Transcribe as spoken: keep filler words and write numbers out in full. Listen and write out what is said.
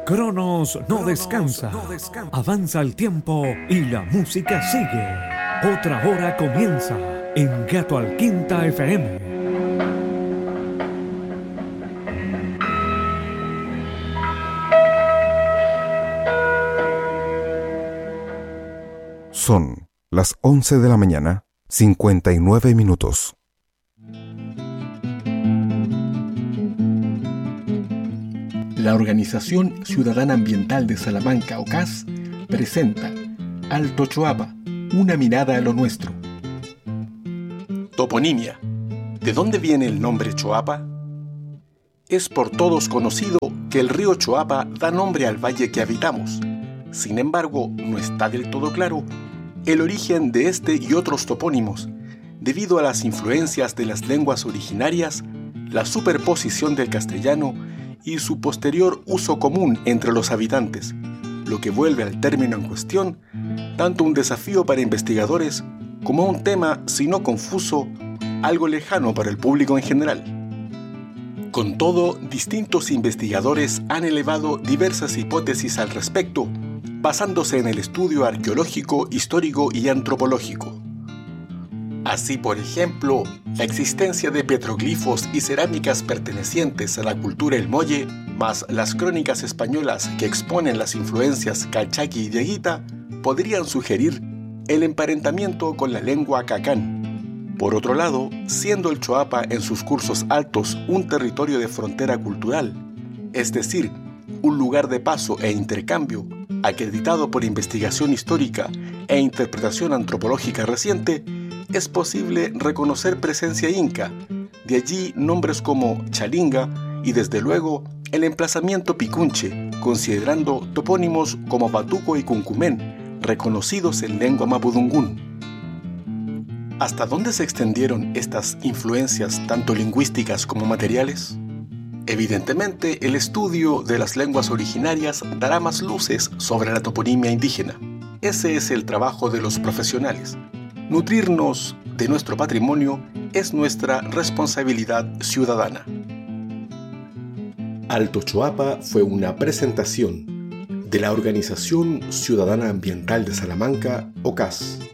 Cronos no descansa. Avanza el tiempo y la música sigue. Otra hora comienza en Gato al Quinta F M. Son las once de la mañana, cincuenta y nueve minutos. La Organización Ciudadana Ambiental de Salamanca, O C A S, presenta Alto Choapa, una mirada a lo nuestro. Toponimia. ¿De dónde viene el nombre Choapa? Es por todos conocido que el río Choapa da nombre al valle que habitamos. Sin embargo, no está del todo claro el origen de este y otros topónimos, debido a las influencias de las lenguas originarias, la superposición del castellano y su posterior uso común entre los habitantes, lo que vuelve al término en cuestión tanto un desafío para investigadores como un tema, si no confuso, algo lejano para el público en general. Con todo, distintos investigadores han elevado diversas hipótesis al respecto, basándose en el estudio arqueológico, histórico y antropológico. Así, por ejemplo, la existencia de petroglifos y cerámicas pertenecientes a la cultura El Molle, más las crónicas españolas que exponen las influencias calchaqui y dieguita, podrían sugerir el emparentamiento con la lengua cacán. Por otro lado, siendo el Choapa en sus cursos altos un territorio de frontera cultural, es decir, un lugar de paso e intercambio, acreditado por investigación histórica e interpretación antropológica reciente, es posible reconocer presencia inca, de allí nombres como Chalinga y desde luego el emplazamiento Picunche, considerando topónimos como Patuco y Cuncumén, reconocidos en lengua mapudungún. ¿Hasta dónde se extendieron estas influencias tanto lingüísticas como materiales? Evidentemente, el estudio de las lenguas originarias dará más luces sobre la toponimia indígena. Ese es el trabajo de los profesionales. Nutrirnos de nuestro patrimonio es nuestra responsabilidad ciudadana. Alto Choapa fue una presentación de la Organización Ciudadana Ambiental de Salamanca, O C A S.